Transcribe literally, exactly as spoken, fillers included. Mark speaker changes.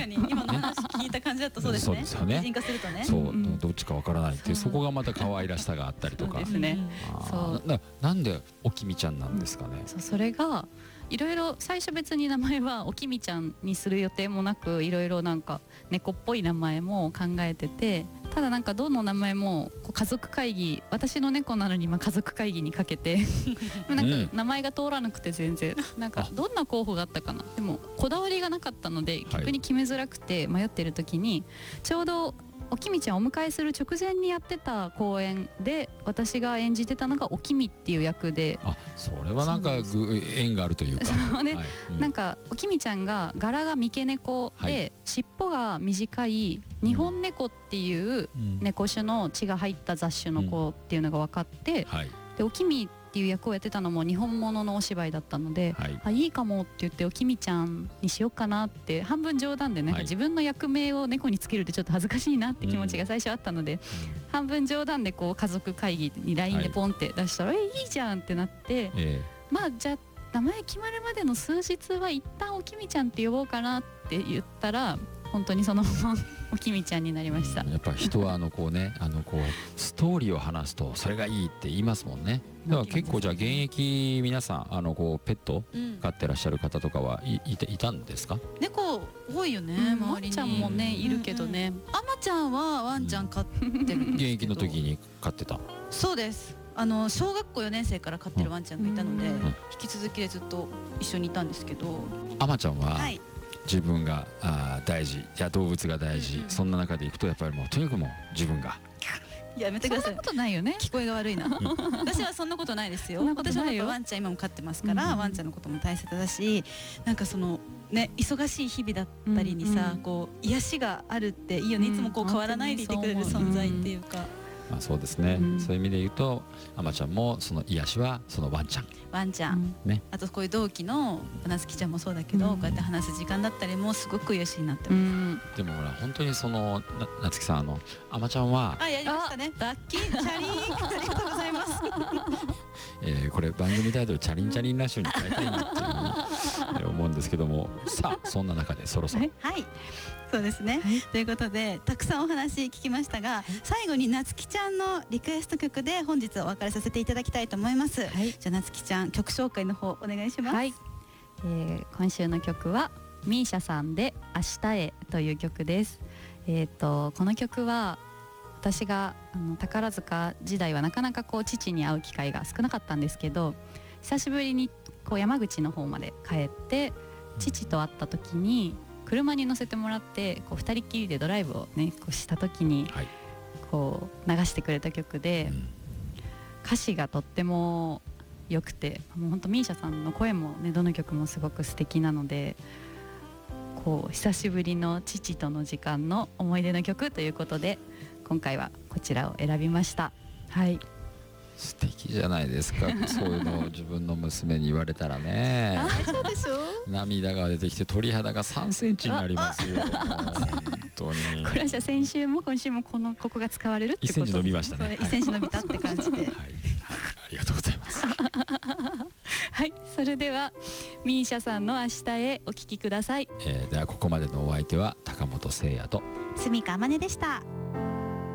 Speaker 1: かに今の話聞いた感じだとそうですね。
Speaker 2: そうですよね。
Speaker 1: 擬人化するとね。
Speaker 2: そう、
Speaker 1: うん、
Speaker 2: どっちかわからないっていう、そこがまた可愛らしさがあったりとか。
Speaker 3: そうですね。
Speaker 2: そうな、なんでおきみちゃんなんですかね。
Speaker 3: そう、それがいろいろ最初別に名前はおきみちゃんにする予定もなく、いろいろなんか猫っぽい名前も考えてて、ただなんかどの名前もこう家族会議、私の猫なのにまあ家族会議にかけてなんか名前が通らなくて、全然なんかどんな候補があったかな。でもこだわりがなかったので逆に決めづらくて迷ってる時に、ちょうどおきみちゃんをお迎えする直前にやってた公演で私が演じてたのがおきみっていう役で、
Speaker 2: あ、それはなんかぐ縁があるというか。
Speaker 3: そうね、
Speaker 2: はい、うん、
Speaker 3: なんかおきみちゃんが柄が三毛猫で、はい、尻尾が短い日本猫っていう猫種の血が入った雑種の子っていうのが分かって、うん、はい、でおきみっていう役をやってたのも日本物のお芝居だったので、はい、あ、いいかもって言っておきみちゃんにしようかなって、半分冗談でなんか自分の役名を猫につけるってちょっと恥ずかしいなって気持ちが最初あったので、うん、半分冗談でこう家族会議に ライン でポンって出したら、はい、えいいじゃんってなって、えー、まあじゃあ名前決まるまでの数日は一旦おきみちゃんって呼ぼうかなって言ったら、本当にそのままおきみちゃんになりました。
Speaker 2: やっぱ人はあのこうねあのこうストーリーを話すとそれがいいって言いますもんね。だから結構じゃあ現役皆さんあのこうペット飼ってらっしゃる方とかはい、いていたんですか？
Speaker 1: 猫多いよね、
Speaker 3: うん、周りに。ワンちゃんもねいるけどね。
Speaker 1: あまちゃんはワンちゃん飼ってるんですけど、
Speaker 2: 現役の時に飼ってた？
Speaker 1: そうです。あの小学校よねん生から飼ってるワンちゃんがいたので、うん、引き続きでずっと一緒にいたんですけど、
Speaker 2: あまちゃんは、はい、自分があ大事、いや動物が大事、うん、そんな中でいくとやっぱりもうとにかくもう自分が
Speaker 1: やめてください。
Speaker 3: そんなことないよね。
Speaker 1: 聞こえが悪いな。私はそんなことないですよ。私はワンちゃん今も飼ってますから、うん、ワンちゃんのことも大切だし、なんかそのね忙しい日々だったりにさ、うん、こう癒しがあるっていいよね。いつもこう変わらないでいてくれる存在っていうか。
Speaker 2: まあそうですね、うん、そういう意味で言うとあまちゃんもその癒しはそのワンちゃん
Speaker 1: ワンちゃん、ね、あとこういう同期のなつきちゃんもそうだけど、うん、こうやって話す時間だったりもすごく癒しになってます、うん、
Speaker 2: でもほら本当にその な, なつきさんあのあまちゃんは
Speaker 1: あやりましたね。ラッキーチャリーンありがとうございます
Speaker 2: えー、これ番組タイトルチャリンチャリンラッシュに変えたいなっていう思うんですけどもさあそんな中でそろそろ
Speaker 1: はいそうですね、はい、ということでたくさんお話聞きましたが、はい、最後になつきちゃんのリクエスト曲で本日お別れさせていただきたいと思います、はい、じゃあなつきちゃん曲紹介の方お願いします、はい、
Speaker 3: えー、今週の曲はミーシャさんで明日へという曲です。えーとこの曲は私があの宝塚時代はなかなかこう父に会う機会が少なかったんですけど、久しぶりにこう山口の方まで帰って父と会った時に車に乗せてもらってこうふたりっきりでドライブをねこうした時にこう流してくれた曲で、歌詞がとっても良くて、もう本当ミーシャさんの声もねどの曲もすごく素敵なので、こう久しぶりの父との時間の思い出の曲ということで今回はこちらを選びました。はい、
Speaker 2: 素敵じゃないですかそういうのを自分の娘に言われたらね
Speaker 1: あそうでしょ
Speaker 2: 涙が出てきて鳥肌がさんセンチになりますよ本当に。
Speaker 3: これはじゃあ先週も今週もこのここが使われるってこと
Speaker 2: いっセンチ伸びましたね。
Speaker 1: いっセンチ伸びたって感じで、はい、はい、
Speaker 2: ありがとうございます
Speaker 3: はい、それではミーシャさんの明日へお聞きください、
Speaker 2: えー、ではここまでのお相手は高本誠也と
Speaker 1: 住川真音でした。